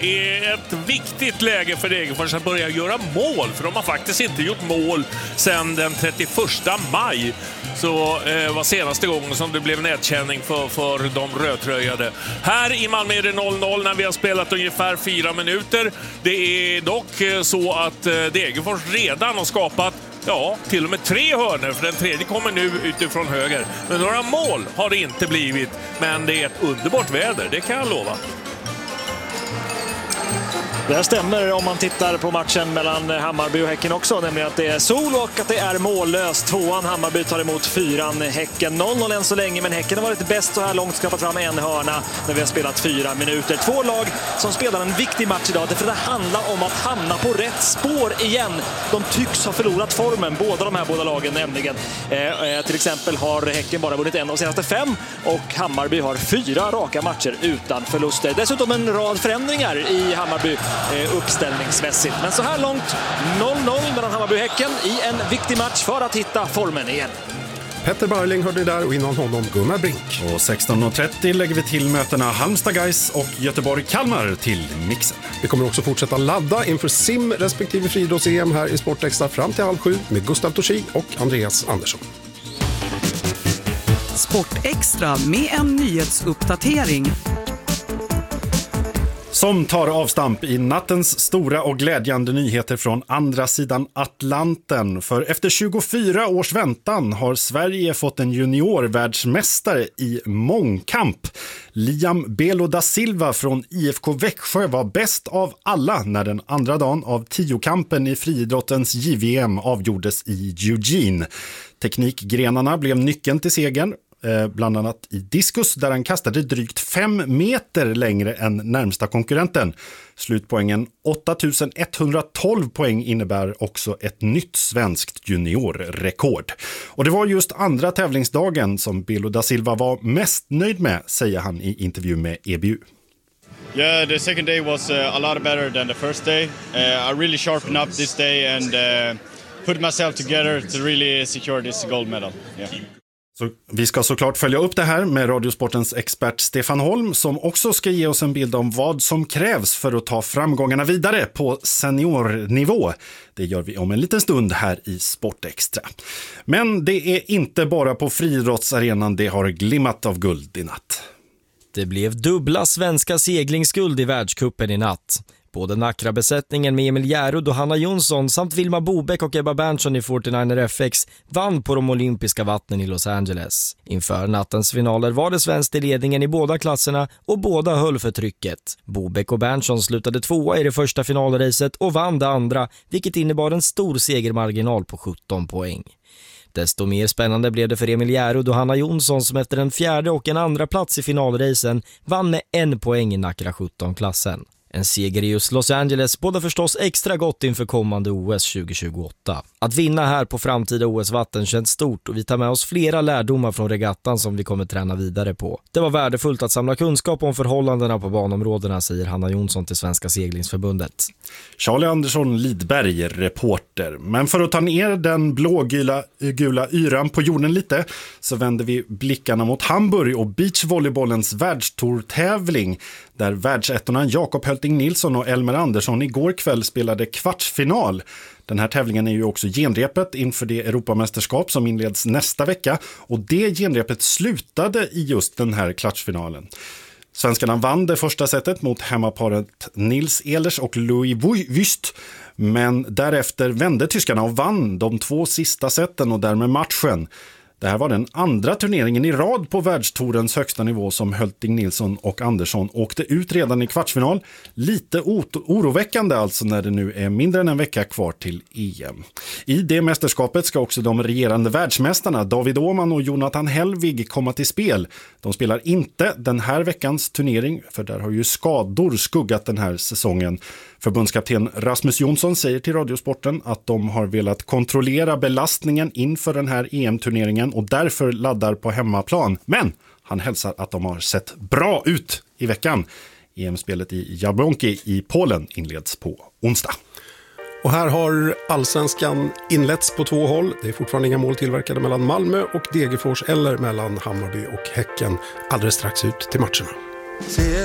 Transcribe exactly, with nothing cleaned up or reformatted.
är ett viktigt läge för Degerfors att börja göra mål. För de har faktiskt inte gjort mål sedan den trettioförsta maj. Så eh, var senaste gången som det blev nedkänning för, för de rödtröjade. Här i Malmö är det noll noll när vi har spelat ungefär fyra minuter. Det är dock eh, så att eh, Degerfors redan har skapat ja, till och med tre hörnor, för den tredje kommer nu utifrån höger. Men några mål har det inte blivit, men det är ett underbart väder, det kan jag lova. Det här stämmer om man tittar på matchen mellan Hammarby och Häcken också, nämligen att det är sol och att det är mållöst. Tvåan Hammarby tar emot fyran Häcken. noll noll än så länge, men Häcken har varit bäst så här långt, skapat fram en hörna när vi har spelat fyra minuter. Två lag som spelar en viktig match idag, därför det handlar om att hamna på rätt spår igen. De tycks ha förlorat formen, båda de här båda lagen nämligen. Eh, till exempel har Häcken bara vunnit en av senaste fem och Hammarby har fyra raka matcher utan förluster. Dessutom en rad förändringar i Hammarby uppställningsmässigt. Men så här långt noll noll mellan Hammarby och Häcken i en viktig match för att hitta formen igen. Petter Barling hörde där och innan honom Gunnar Brink. Och sexton trettio lägger vi till mötena Halmstad Gais och Göteborg-Kalmar till mixen. Vi kommer också fortsätta ladda inför sim respektive friidrotts-E M här i Sportextra fram till halv sju med Gustav Torsi och Andreas Andersson. Sportextra med en nyhetsuppdatering. Som tar avstamp i nattens stora och glädjande nyheter från andra sidan Atlanten. För efter tjugofyra års väntan har Sverige fått en juniorvärldsmästare i mångkamp. Liam Belo da Silva från I F K Växjö var bäst av alla när den andra dagen av tiokampen i friidrottens J V M avgjordes i Eugene. Teknikgrenarna blev nyckeln till segern. Bland annat i diskus där han kastade drygt fem meter längre än närmsta konkurrenten. Slutpoängen åtta tusen etthundratolv poäng innebär också ett nytt svenskt juniorrekord. Och det var just andra tävlingsdagen som Belo da Silva var mest nöjd med, säger han i intervju med E B U. Yeah, the second day was uh, a lot better than the first day. Uh, I really sharpened up this day and uh, put myself together to really secure this gold medal. Yeah. Så vi ska såklart följa upp det här med Radiosportens expert Stefan Holm som också ska ge oss en bild om vad som krävs för att ta framgångarna vidare på seniornivå. Det gör vi om en liten stund här i Sportextra. Men det är inte bara på friidrottsarenan det har glimmat av guld i natt. Det blev dubbla svenska seglingsguld i världscupen i natt. Både Nacra-besättningen med Emil Järud och Hanna Jonsson samt Vilma Bobeck och Ebba Berntsson i fyrtionio F X vann på de olympiska vattnen i Los Angeles. Inför nattens finaler var det svenskt i ledningen i båda klasserna och båda höll för trycket. Bobeck och Berntsson slutade tvåa i det första finalracet och vann det andra, vilket innebar en stor segermarginal på sjutton poäng. Desto mer spännande blev det för Emil Järud och Hanna Jonsson som efter en fjärde och en andra plats i finalracen vann med en poäng i Nacra sjutton-klassen. En seger i just Los Angeles båda förstås extra gott inför kommande O S tjugohundratjugoåtta. Att vinna här på framtida O S-vatten känns stort och vi tar med oss flera lärdomar från regattan som vi kommer träna vidare på. Det var värdefullt att samla kunskap om förhållandena på banområdena, säger Hanna Jonsson till Svenska seglingsförbundet. Charlie Andersson Lidberg, reporter. Men för att ta ner den blågula gula yran på jorden lite så vänder vi blickarna mot Hamburg och beachvolleybollens världstourtävling där världsettorna Jakob Hölting Nilsson och Elmer Andersson igår kväll spelade kvartsfinal. Den här tävlingen är ju också genrepet inför det Europamästerskap som inleds nästa vecka och det genrepet slutade i just den här kvartsfinalen. Svenskarna vann det första setet mot hemmaparet Nils Ehlers och Louis Wüst, men därefter vände tyskarna och vann de två sista seten och därmed matchen. Det här var den andra turneringen i rad på världstorens högsta nivå som Hölting Nilsson och Andersson åkte ut redan i kvartsfinal. Lite oroväckande alltså när det nu är mindre än en vecka kvar till E M. I det mästerskapet ska också de regerande världsmästarna David Åhman och Jonathan Helvig komma till spel. De spelar inte den här veckans turnering för där har ju skador skuggat den här säsongen. Förbundskapten Rasmus Jonsson säger till Radiosporten att de har velat kontrollera belastningen inför den här E M-turneringen och därför laddar på hemmaplan. Men han hälsar att de har sett bra ut i veckan. E M-spelet i Jablonki i Polen inleds på onsdag. Och här har allsvenskan inletts på två håll. Det är fortfarande inga mål tillverkade mellan Malmö och Degerfors eller mellan Hammarby och Häcken. Alldeles strax ut till matcherna.